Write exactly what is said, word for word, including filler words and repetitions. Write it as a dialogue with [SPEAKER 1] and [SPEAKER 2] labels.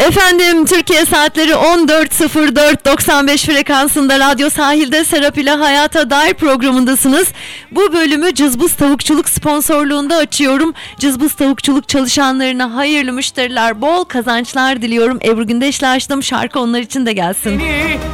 [SPEAKER 1] Efendim, Türkiye saatleri on dört sıfır dört doksan beş frekansında Radyo Sahil'de Serap ile Hayata Dair programındasınız. Bu bölümü Cızbız Tavukçuluk sponsorluğunda açıyorum. Cızbız Tavukçuluk çalışanlarına hayırlı müşteriler, bol kazançlar diliyorum. Ebru Gündeş'le açtım, şarkı onlar için de gelsin.